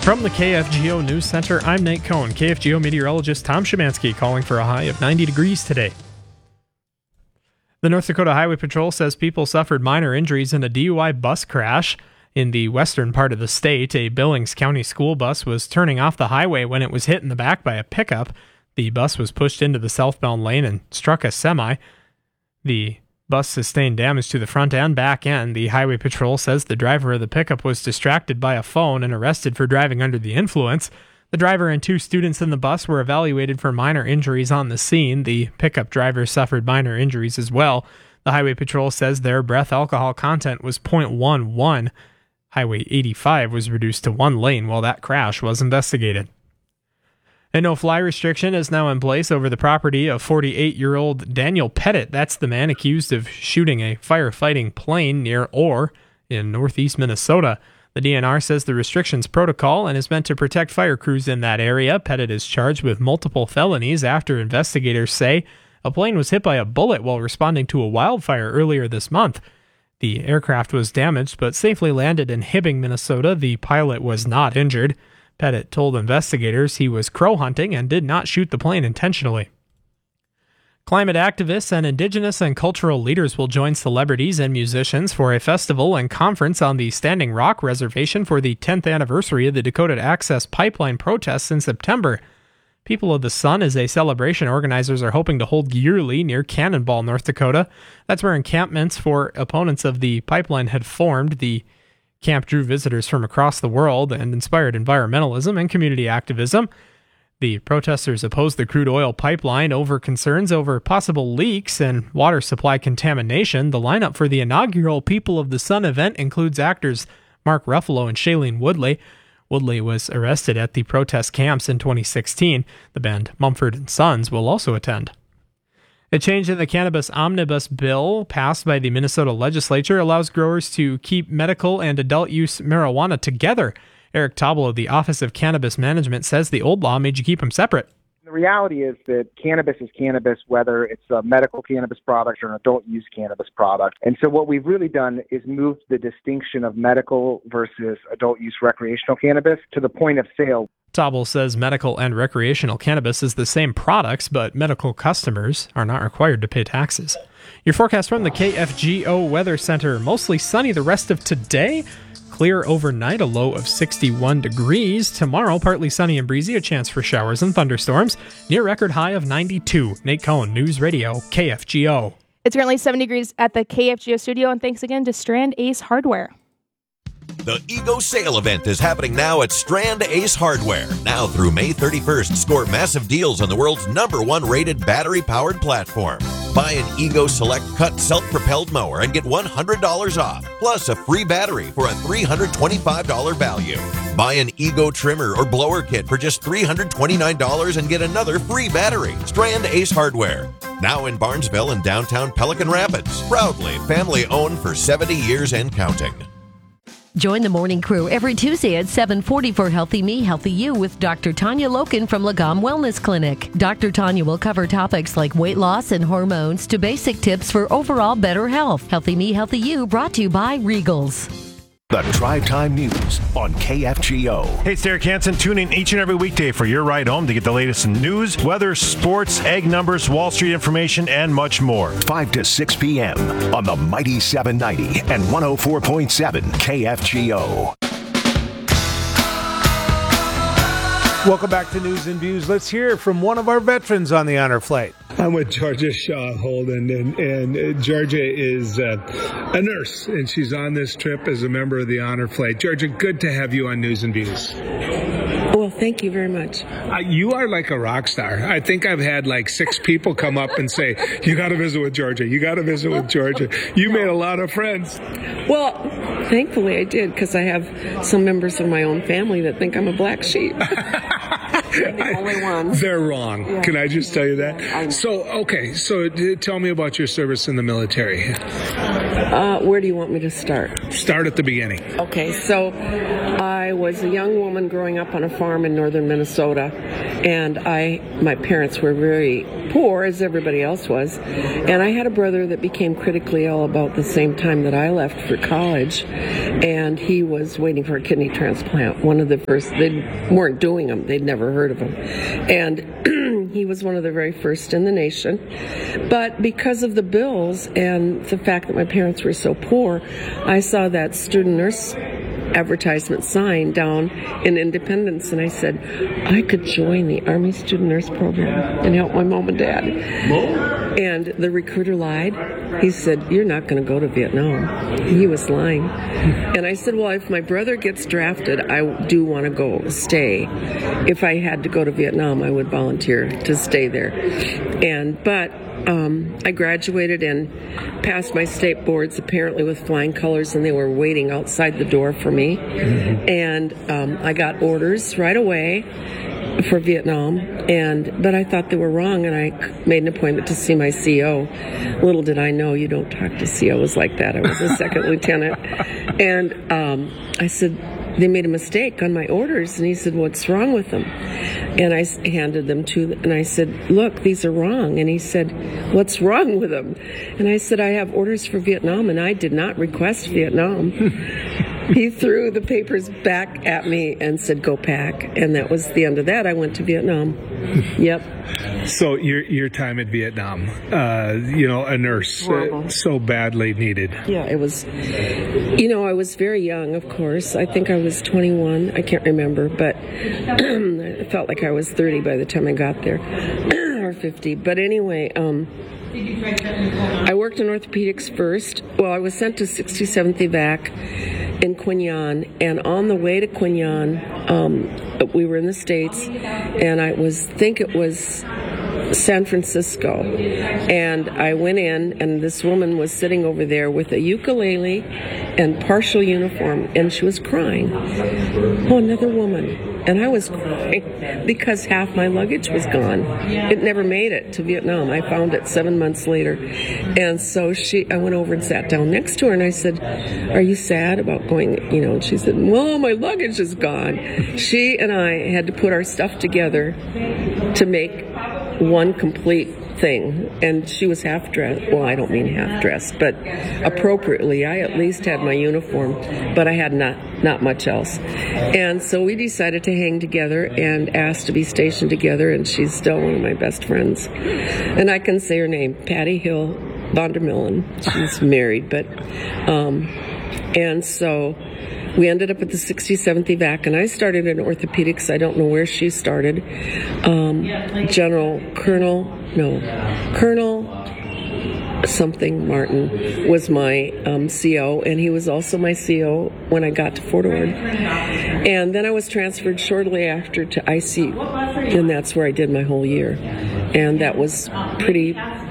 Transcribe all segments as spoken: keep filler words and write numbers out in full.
From the K F G O News Center, I'm Nate Cohn. K F G O meteorologist Tom Szymanski calling for a high of ninety degrees today. The North Dakota Highway Patrol says people suffered minor injuries in a D U I bus crash in the western part of the state. A Billings County school bus was turning off the highway when it was hit in the back by a pickup. The bus was pushed into the southbound lane and struck a semi. The bus sustained damage to the front and back end. The Highway Patrol says the driver of the pickup was distracted by a phone and arrested for driving under the influence. The driver and two students in the bus were evaluated for minor injuries on the scene. The pickup driver suffered minor injuries as well. The Highway Patrol says their breath alcohol content was point one one. Highway eighty-five was reduced to one lane while that crash was investigated. A no-fly restriction is now in place over the property of forty-eight-year-old Daniel Pettit. That's the man accused of shooting a firefighting plane near Orr in northeast Minnesota. The D N R says the restrictions protocol and is meant to protect fire crews in that area. Pettit is charged with multiple felonies after investigators say a plane was hit by a bullet while responding to a wildfire earlier this month. The aircraft was damaged but safely landed in Hibbing, Minnesota. The pilot was not injured. Pettit told investigators he was crow hunting and did not shoot the plane intentionally. Climate activists and indigenous and cultural leaders will join celebrities and musicians for a festival and conference on the Standing Rock Reservation for the tenth anniversary of the Dakota Access Pipeline protests in September. People of the Sun is a celebration organizers are hoping to hold yearly near Cannonball, North Dakota. That's where encampments for opponents of the pipeline had formed. The camp drew visitors from across the world and inspired environmentalism and community activism. The protesters opposed the crude oil pipeline over concerns over possible leaks and water supply contamination. The lineup for the inaugural People of the Sun event includes actors Mark Ruffalo and Shailene Woodley. Woodley was arrested at the protest camps in twenty sixteen. The band Mumford and Sons will also attend. A change in the cannabis omnibus bill passed by the Minnesota legislature allows growers to keep medical and adult use marijuana together. Eric Tobel of the Office of Cannabis Management says the old law made you keep them separate. The reality is that cannabis is cannabis, whether it's a medical cannabis product or an adult use cannabis product. And so what we've really done is moved the distinction of medical versus adult use recreational cannabis to the point of sale. Tobel says medical and recreational cannabis is the same products, but medical customers are not required to pay taxes. Your forecast from the K F G O Weather Center. Mostly sunny the rest of today. Clear overnight, a low of sixty-one degrees. Tomorrow, partly sunny and breezy, a chance for showers and thunderstorms. Near record high of ninety-two. Nate Cohn, News Radio, K F G O. It's currently seventy degrees at the K F G O studio, and thanks again to Strand Ace Hardware. The Ego Sale event is happening now at Strand Ace Hardware. Now through May thirty-first, score massive deals on the world's number one rated battery-powered platform. Buy an Ego Select Cut self-propelled mower and get one hundred dollars off, plus a free battery for a three hundred twenty-five dollars value. Buy an Ego trimmer or blower kit for just three hundred twenty-nine dollars and get another free battery. Strand Ace Hardware. Now in Barnesville and downtown Pelican Rapids. Proudly family-owned for seventy years and counting. Join the morning crew every Tuesday at seven forty for Healthy Me, Healthy You with Doctor Tanya Loken from Lagom Wellness Clinic. Doctor Tanya will cover topics like weight loss and hormones to basic tips for overall better health. Healthy Me, Healthy You brought to you by Regals. The Drive Time News on K F G O. Hey, it's Derek Hansen. Tune in each and every weekday for your ride home to get the latest in news, weather, sports, egg numbers, Wall Street information, and much more. five to six p.m. on the Mighty seven ninety and one oh four point seven K F G O. Welcome back to News and Views. Let's hear from one of our veterans on the honor flight. I'm with Georgia Shaw Holden, and, and Georgia is uh, a nurse, and she's on this trip as a member of the honor flight. Georgia, good to have you on News and Views. Well, thank you very much. Uh, you are like a rock star. I think I've had like six people come up and say, you got to visit with Georgia. You got to visit with Georgia. You made a lot of friends. Well, thankfully I did, because I have some members of my own family that think I'm a black sheep. I'm the only one. They're wrong. Yeah. Can I just tell you that? Yeah, I know. So, okay. So t- tell me about your service in the military. Uh, where do you want me to start? Start at the beginning. Okay, so I was a young woman growing up on a farm in northern Minnesota, and I, my parents were very poor, as everybody else was, and I had a brother that became critically ill about the same time that I left for college, and he was waiting for a kidney transplant. One of the first, they weren't doing them, they'd never heard of them, and he was one of the very first in the nation. But because of the bills and the fact that my parents were so poor, I saw that student nurse advertisement sign down in Independence, and I said, I could join the Army Student Nurse Program and help my mom and dad. And the recruiter lied. He said, you're not going to go to Vietnam. He was lying. And I said, well, if my brother gets drafted, I do want to go stay. If I had to go to Vietnam, I would volunteer to stay there. And but Um, I graduated and passed my state boards apparently with flying colors, and they were waiting outside the door for me. Mm-hmm. And um, I got orders right away for Vietnam, and but I thought they were wrong, and I made an appointment to see my C O. Little did I know you don't talk to C Os like that. I was a second lieutenant, and um, I said, they made a mistake on my orders, and he said, what's wrong with them? And I handed them to them, and I said, look, these are wrong. And he said, what's wrong with them? And I said, I have orders for Vietnam, and I did not request Vietnam. He threw the papers back at me and said, go pack. And that was the end of that. I went to Vietnam. Yep. So your your time at Vietnam, uh, you know, a nurse, uh, so badly needed. Yeah, it was, you know, I was very young, of course. I think I was twenty-one. I can't remember, but I felt like I was thirty by the time I got there, or fifty. But anyway, um, I worked in orthopedics first. Well, I was sent to sixty-seventh Evac in Quin Yen, and on the way to Quin Yen, um, we were in the States, and I was think it was San Francisco, and I went in, and this woman was sitting over there with a ukulele and partial uniform, and she was crying. Oh, another woman. And I was crying because half my luggage was gone. It never made it to Vietnam. I found it seven months later. And so she, I went over and sat down next to her, and I said, are you sad about going, you know? And she said, well, my luggage is gone. She and I had to put our stuff together to make one complete thing, and she was half dressed. Well, I don't mean half dressed, but appropriately. I at least had my uniform, but I had not not much else. And so we decided to hang together and asked to be stationed together, and she's still one of my best friends. And I can say her name, Patty Hill Vondermillen. She's married, but um, and so we ended up at the sixty-seventh Evac, and I started in orthopedics. I don't know where she started. Um, General Colonel, no, Colonel something Martin was my um, C O, and he was also my C O when I got to Fort Ord. And then I was transferred shortly after to I C U, and that's where I did my whole year. And that was pretty,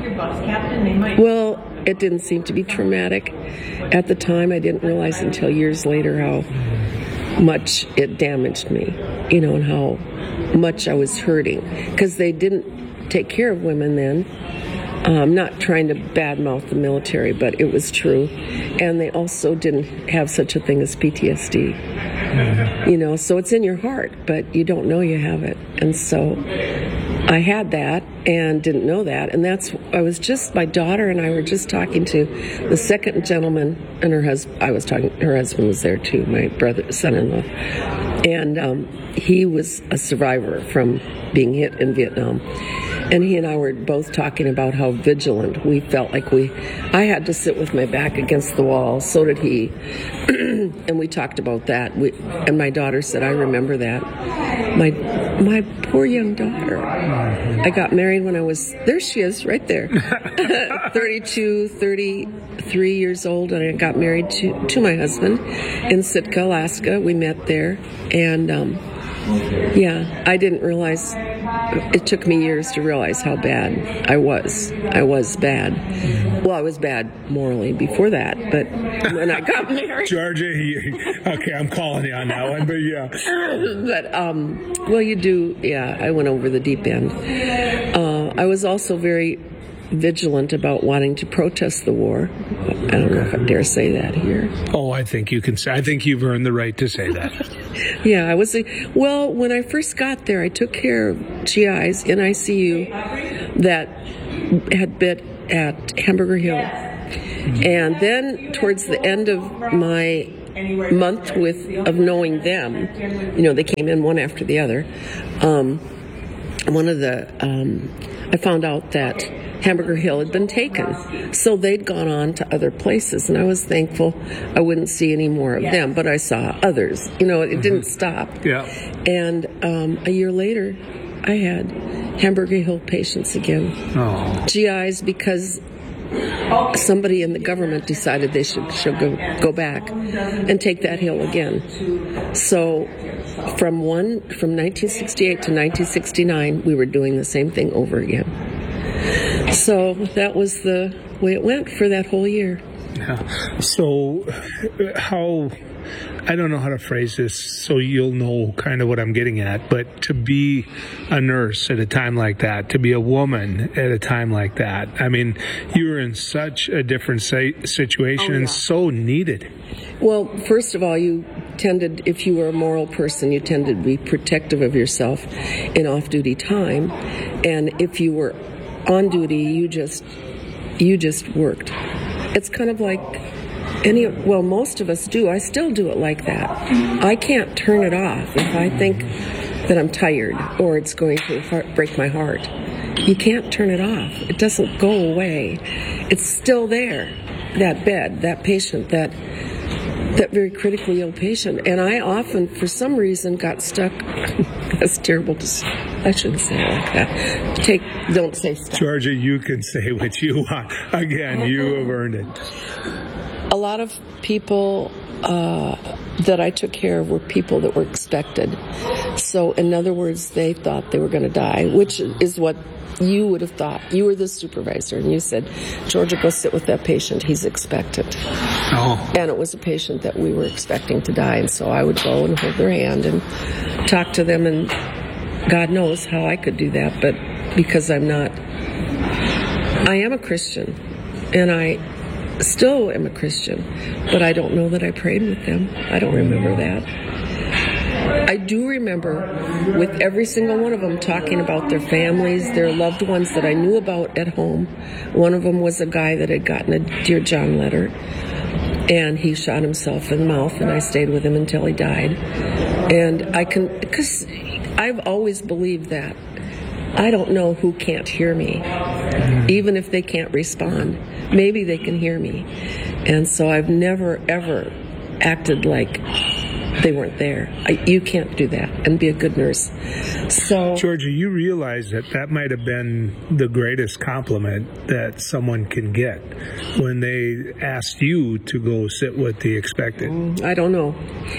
well, it didn't seem to be traumatic. At the time, I didn't realize until years later how much it damaged me, you know, and how much I was hurting, because they didn't take care of women then. I'm um, not trying to badmouth the military, but it was true. And they also didn't have such a thing as P T S D. Mm-hmm. You know, so it's in your heart, but you don't know you have it. And so I had that and didn't know that. And that's, I was just, my daughter and I were just talking to the second gentleman and her husband. I was talking, her husband was there too, my brother, son-in-law. And um, he was a survivor from being hit in Vietnam. And he and I were both talking about how vigilant we felt like we, I had to sit with my back against the wall, so did he. And we talked about that. We, and my daughter said, I remember that. My my poor young daughter. I got married when I was, there she is, right there. thirty-two, thirty-three years old, and I got married to, to my husband in Sitka, Alaska. We met there. And um, yeah, I didn't realize, it took me years to realize how bad I was. I was bad. Well, I was bad morally before that, but when I got married... Georgia, okay, I'm calling you on that one, but yeah. But, um, well, you do, yeah, I went over the deep end. Uh, I was also very vigilant about wanting to protest the war. I don't know if I dare say that here. Oh, I think you can say. I think you've earned the right to say that. Yeah, I was. A, well, when I first got there, I took care of G Is in I C U that had been at Hamburger Hill, and then towards the end of my month with of knowing them, you know, they came in one after the other. Um, one of the, um, I found out that Hamburger Hill had been taken, so they'd gone on to other places, and I was thankful I wouldn't see any more of them, but I saw others. You know, it mm-hmm. didn't stop. Yeah. And um, a year later, I had Hamburger Hill patients again. Oh. G Is because somebody in the government decided they should, should go, go back and take that hill again. So from one from nineteen sixty-eight to nineteen sixty-nine, we were doing the same thing over again. So that was the way it went for that whole year. Yeah. So how, I don't know how to phrase this so you'll know kind of what I'm getting at, but to be a nurse at a time like that, to be a woman at a time like that, I mean, you were in such a different situation oh, yeah. and so needed. Well, first of all, you tended, if you were a moral person, you tended to be protective of yourself in off-duty time. And if you were on duty, you just, you just worked. It's kind of like any, well, most of us do. I still do it like that. I can't turn it off if I think that I'm tired or it's going to heart, break my heart. You can't turn it off. It doesn't go away. It's still there, that bed, that patient, that that very critically ill patient. And I often, for some reason, got stuck. That's terrible to say. I shouldn't say it like that. Take, don't say stuff. Georgia, you can say what you want. Again, you have earned it. A lot of people uh, that I took care of were people that were expected. So, in other words, they thought they were going to die, which is what you would have thought. You were the supervisor, and you said, Georgia, go sit with that patient. He's expectant. Oh. And it was a patient that we were expecting to die, and so I would go and hold their hand and talk to them, and God knows how I could do that, but because I'm not, I am a Christian, and I still am a Christian, but I don't know that I prayed with them. I don't remember that. I do remember with every single one of them talking about their families, their loved ones that I knew about at home. One of them was a guy that had gotten a Dear John letter, and he shot himself in the mouth, and I stayed with him until he died. And I can, because I've always believed that. I don't know who can't hear me, even if they can't respond. Maybe they can hear me. And so I've never, ever acted like they weren't there. I, you can't do that and be a good nurse. So, Georgia, you realize that that might have been the greatest compliment that someone can get when they asked you to go sit with the expected. I don't know.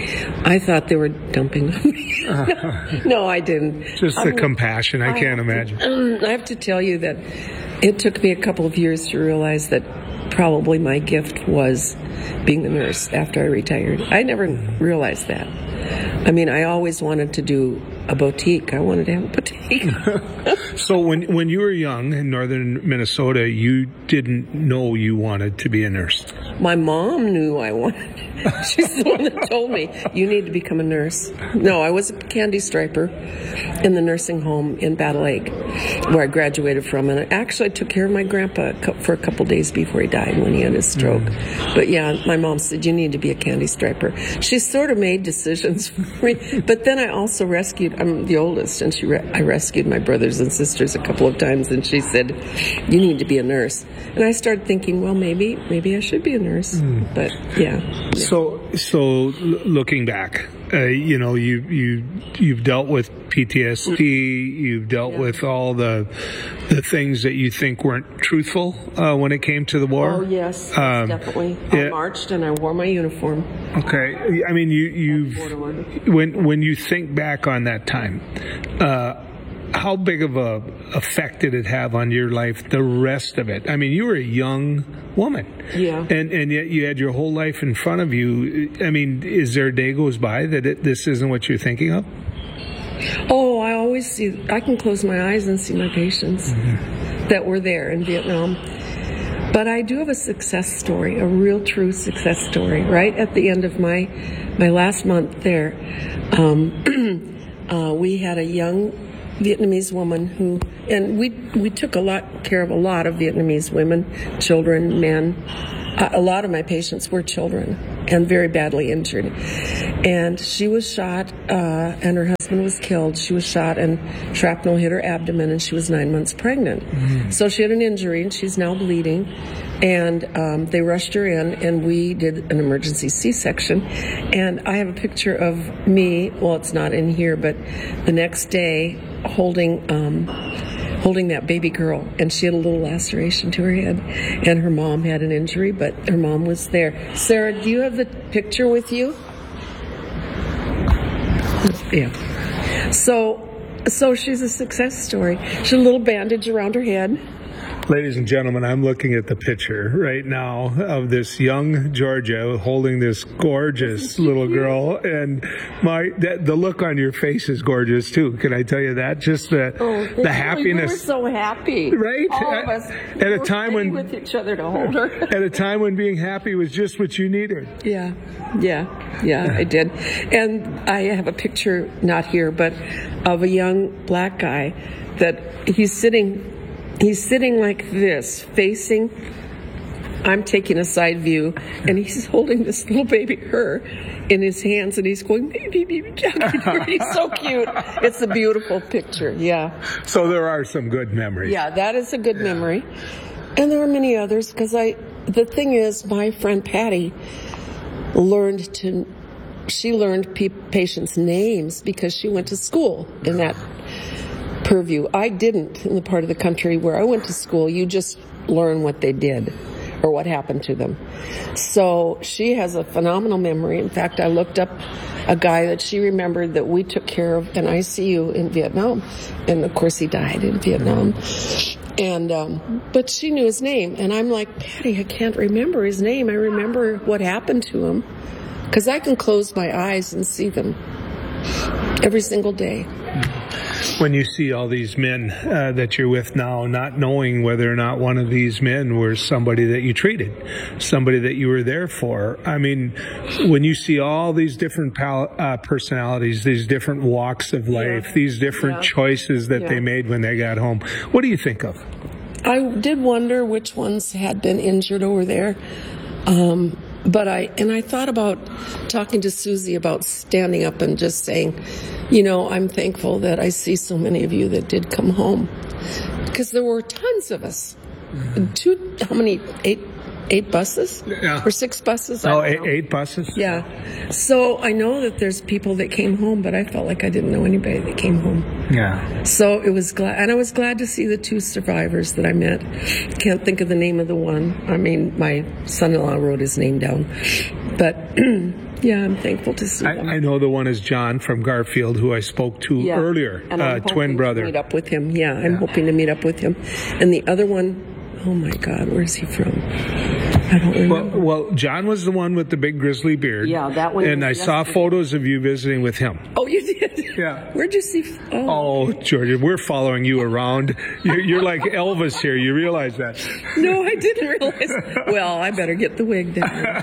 I thought they were dumping on me. no, no, I didn't. Just the I mean, compassion. I, I can't imagine. To, um, I have to tell you that it took me a couple of years to realize that probably my gift was being a nurse after I retired. I never realized that. I mean, I always wanted to do a boutique. I wanted to have a boutique. So when when you were young in northern Minnesota, you didn't know you wanted to be a nurse? My mom knew I wanted. She's the one that told me, you need to become a nurse. No, I was a candy striper in the nursing home in Battle Lake, where I graduated from. And I actually took care of my grandpa for a couple days before he died when he had his stroke. Mm. But yeah, my mom said, you need to be a candy striper. She sort of made decisions for me. But then I also rescued, I'm the oldest, and she re- I rescued my brothers and sisters a couple of times. And she said, you need to be a nurse. And I started thinking, well, maybe, maybe I should be a nurse. Mm. But yeah. yeah. So, so looking back, uh, you know, you you you've dealt with P T S D. You've dealt yeah. with all the the things that you think weren't truthful uh, when it came to the war. Oh yes, um, definitely. I yeah. marched and I wore my uniform. Okay, I mean, you you've when when you think back on that time. Uh, How big of a effect did it have on your life, the rest of it? I mean, you were a young woman. Yeah. And and yet you had your whole life in front of you. I mean, is there a day goes by that it, this isn't what you're thinking of? Oh, I always see, I can close my eyes and see my patients. Mm-hmm. that were there in Vietnam. But I do have a success story, a real true success story. Right at the end of my my last month there, um, uh, we had a young Vietnamese woman who, and we we took a lot care of a lot of Vietnamese women, children, men. Uh, a lot of my patients were children and very badly injured. And she was shot, uh, and her husband was killed. She was shot, and shrapnel hit her abdomen, and she was nine months pregnant. Mm. So she had an injury, and she's now bleeding. And um, they rushed her in, and we did an emergency C-section. And I have a picture of me, well, it's not in here, but the next day holding um, holding that baby girl, and she had a little laceration to her head, and her mom had an injury, but her mom was there. Sarah, do you have the picture with you? Yeah. So, so she's a success story. She had a little bandage around her head. Ladies and gentlemen, I'm looking at the picture right now of this young Georgia holding this gorgeous little girl, and my that, the look on your face is gorgeous too. Can I tell you that? Just the oh, the happiness. We were so happy, right? All of us. At we a time when with each other to hold her. At a time when being happy was just what you needed. Yeah, yeah, yeah. I did, and I have a picture, not here, but of a young black guy that he's sitting. He's sitting like this, facing, I'm taking a side view, and he's holding this little baby her in his hands, and he's going, baby, baby, Jackie. He's so cute. It's a beautiful picture, yeah. So there are some good memories. Yeah, that is a good yeah. memory. And there are many others, because I, the thing is, my friend Patty learned to, she learned pe- patients' names because she went to school in that purview. I didn't in the part of the country where I went to school. You just learn what they did or what happened to them. So she has a phenomenal memory. In fact, I looked up a guy that she remembered that we took care of in I C U in Vietnam. And of course he died in Vietnam. And, um, but she knew his name. And I'm like, Patty, I can't remember his name. I remember what happened to him. Because I can close my eyes and see them every single day. When you see all these men uh, that you're with now, not knowing whether or not one of these men was somebody that you treated, somebody that you were there for. I mean, when you see all these different pal- uh, personalities, these different walks of life, yeah. these different yeah. choices that yeah. they made when they got home, what do you think of? I did wonder which ones had been injured over there. Um, But I, and I thought about talking to Susie about standing up and just saying, you know, I'm thankful that I see so many of you that did come home. Because there were tons of us. Mm-hmm. Two, how many, eight, eight buses? Yeah. Or six buses? Oh, eight, eight buses? Yeah. So I know that there's people that came home, but I felt like I didn't know anybody that came home. Yeah. So it was glad, and I was glad to see the two survivors that I met. Can't think of the name of the one. I mean, my son-in-law wrote his name down. But yeah, I'm thankful to see I, them. I know the one is John from Garfield, who I spoke to yeah. earlier, and I'm uh, twin brother. To meet up with him. Yeah, I'm yeah. hoping to meet up with him. And the other one, oh my God, where's he from? I don't remember. Well, well, John was the one with the big grizzly beard. Yeah, that one. And I saw photos of you visiting with him. Oh, you did? Yeah. Where'd you see? Oh, oh Georgia, we're following you around. You're, you're like Elvis here. You realize that? No, I didn't realize. Well, I better get the wig down.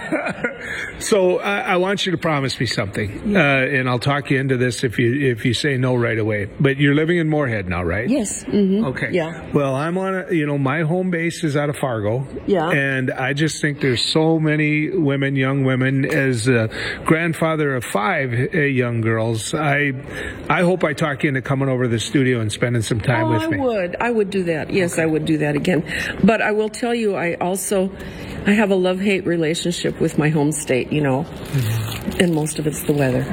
So I, I want you to promise me something, yeah. uh, and I'll talk you into this if you if you say no right away. But you're living in Moorhead now, right? Yes. Mm-hmm. Okay. Yeah. Well, I'm on a, you know, my home base is out of Fargo. Yeah. And I just think there's so many women, young women, as a grandfather of five uh, young girls. I I hope I talk you into coming over to the studio and spending some time oh, with me. I would. I would do that. Yes, okay. I would do that again. But I will tell you, I also, I have a love-hate relationship with my home state, you know, mm-hmm. and most of it's the weather.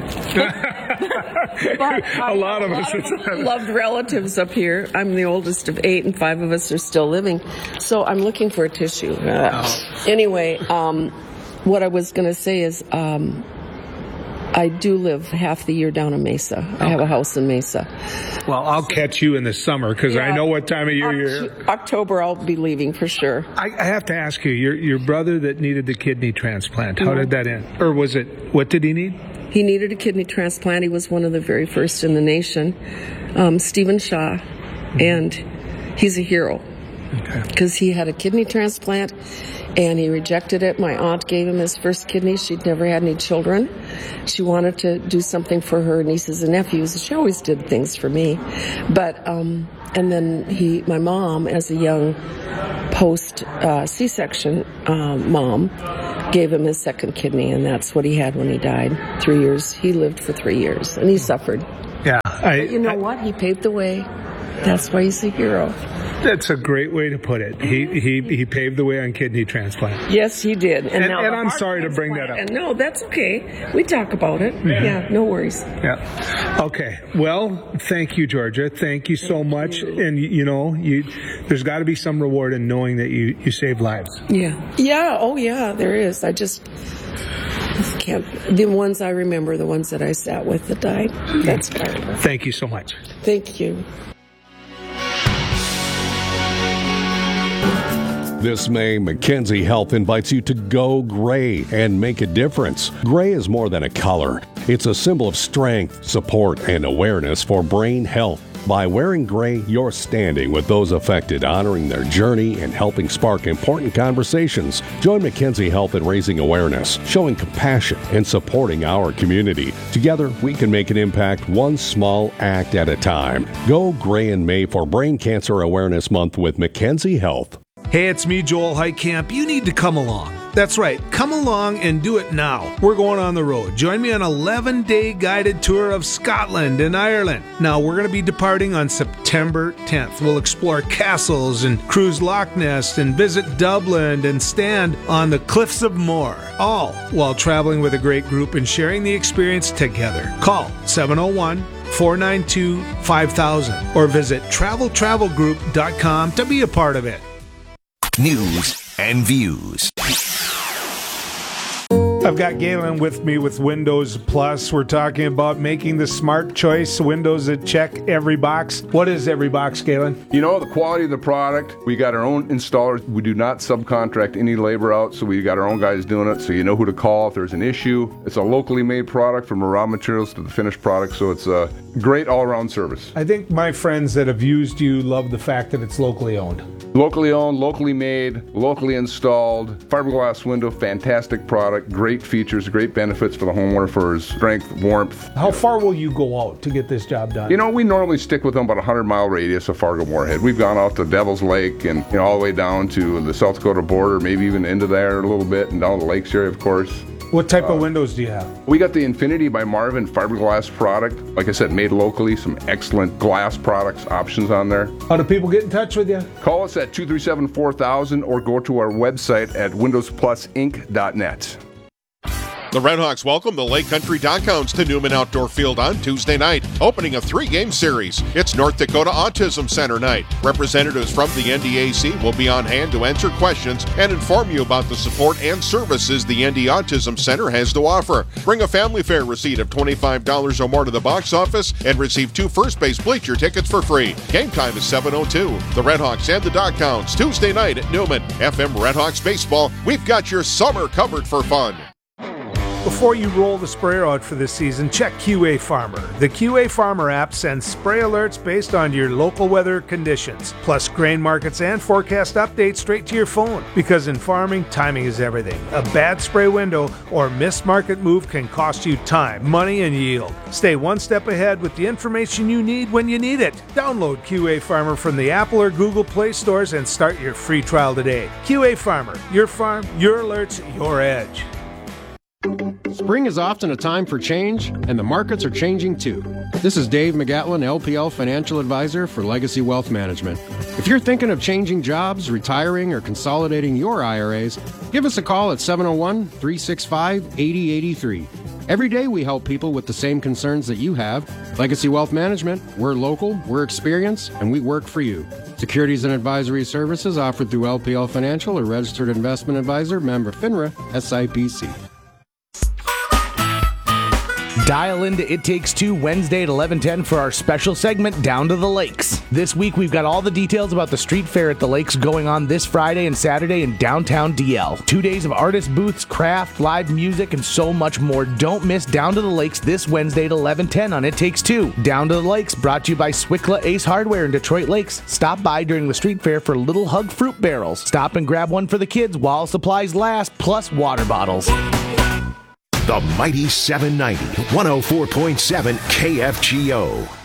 But a lot of us. Loved relatives up here. I'm the oldest of eight, and five of us are still living. So I'm looking for a tissue. Uh, oh. Anyway, um, what I was going to say is um, I do live half the year down in Mesa. I have a house in Mesa. Well, I'll catch you in the summer because yeah, I know what time of year you're. October, I'll be leaving for sure. I, I have to ask you, your your brother that needed the kidney transplant, how mm-hmm. did that end? Or was it, what did he need? He needed a kidney transplant. He was one of the very first in the nation, um, Stephen Shaw, mm-hmm. and he's a hero. because he had a kidney transplant and he rejected it. My aunt gave him his first kidney. She'd never had any children. She wanted to do something for her nieces and nephews. She always did things for me. But, um, and then he, my mom, as a young post uh, C-section um, mom, gave him his second kidney, and that's what he had when he died. Three years. He lived for three years, and he suffered. Yeah. I, but you know I, what? He paved the way. That's why he's a hero. That's a great way to put it. He he he paved the way on kidney transplant. Yes, he did. And, and, and I'm sorry to bring that up. And no, that's okay. We talk about it. Mm-hmm. Yeah, no worries. Yeah. Okay. Well, thank you, Georgia. Thank you so thank much. You. And you know, you there's got to be some reward in knowing that you you save lives. Yeah. Yeah. Oh, yeah. There is. I just can't. The ones I remember, the ones that I sat with that died. That's terrible. Thank you so much. Thank you. This May, Mackenzie Health invites you to go gray and make a difference. Gray is more than a color. It's a symbol of strength, support, and awareness for brain health. By wearing gray, you're standing with those affected, honoring their journey and helping spark important conversations. Join Mackenzie Health in raising awareness, showing compassion, and supporting our community. Together, we can make an impact one small act at a time. Go gray in May for Brain Cancer Awareness Month with Mackenzie Health. Hey, it's me, Joel Heitkamp. You need to come along. That's right. Come along and do it now. We're going on the road. Join me on an eleven-day guided tour of Scotland and Ireland. Now, we're going to be departing on September tenth. We'll explore castles and cruise Loch Ness and visit Dublin and stand on the cliffs of Moher, all while traveling with a great group and sharing the experience together. Call seven oh one, four nine two, five thousand or visit travel travel group dot com to be a part of it. News and views. I've got Galen with me with Windows Plus. We're talking about making the smart choice, windows that check every box. What is every box, Galen? You know, the quality of the product. We got our own installers. We do not subcontract any labor out, so we got our own guys doing it, so you know who to call if there's an issue. It's a locally made product from the raw materials to the finished product, so it's a great all-around service. I think my friends that have used you love the fact that it's locally owned. Locally owned, locally made, locally installed, fiberglass window, fantastic product, great features, great benefits for the homeowner for his strength, warmth. How far will you go out to get this job done? You know, we normally stick with them about a hundred mile radius of Fargo-Moorhead. We've gone out to Devil's Lake and you know all the way down to the South Dakota border, maybe even into there a little bit, and down the lakes area, of course. What type uh, of windows do you have? We got the Infinity by Marvin fiberglass product. Like I said, made locally, some excellent glass products options on there. How do people get in touch with you? Call us at two three seven, four thousand or go to our website at windows plus inc dot net. The Redhawks welcome the Lake Country Doghounds to Newman Outdoor Field on Tuesday night, opening a three-game series. It's North Dakota Autism Center night. Representatives from the N D A C will be on hand to answer questions and inform you about the support and services the N D Autism Center has to offer. Bring a family fare receipt of twenty-five dollars or more to the box office and receive two first base bleacher tickets for free. Game time is seven oh two. The Redhawks and the Doghounds, Tuesday night at Newman. F M Redhawks Baseball, we've got your summer covered for fun. Before you roll the sprayer out for this season, check Q A Farmer. The Q A Farmer app sends spray alerts based on your local weather conditions, plus grain markets and forecast updates straight to your phone. Because in farming, timing is everything. A bad spray window or missed market move can cost you time, money, and yield. Stay one step ahead with the information you need when you need it. Download Q A Farmer from the Apple or Google Play stores and start your free trial today. Q A Farmer, your farm, your alerts, your edge. Spring is often a time for change, and the markets are changing too. This is Dave McGatlin, L P L Financial Advisor for Legacy Wealth Management. If you're thinking of changing jobs, retiring, or consolidating your I R As, give us a call at seven oh one, three six five, eight oh eight three. Every day we help people with the same concerns that you have. Legacy Wealth Management, we're local, we're experienced, and we work for you. Securities and advisory services offered through L P L Financial, a registered investment advisor, member FINRA, S I P C. Dial into It Takes Two Wednesday at eleven ten for our special segment, Down to the Lakes. This week, we've got all the details about the street fair at the lakes going on this Friday and Saturday in downtown D L. Two days of artist booths, craft, live music, and so much more. Don't miss Down to the Lakes this Wednesday at eleven ten on It Takes Two. Down to the Lakes, brought to you by Swickla Ace Hardware in Detroit Lakes. Stop by during the street fair for Little Hug fruit barrels. Stop and grab one for the kids while supplies last, plus water bottles. The Mighty seven ninety, one oh four point seven K F G O.